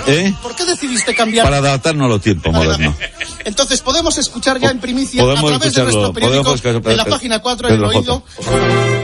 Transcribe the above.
¿Por qué decidiste cambiar? Para adaptarnos a los tiempos modernos. Entonces, podemos escuchar ya en primicia, a través de nuestro periódico, en la página 4, en El Oído.